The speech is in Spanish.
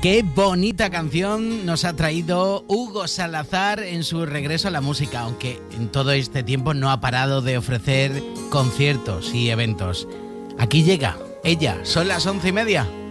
Qué bonita canción nos ha traído Hugo Salazar en su regreso a la música, aunque en todo este tiempo no ha parado de ofrecer conciertos y eventos. Aquí llega ella, son las 11:30.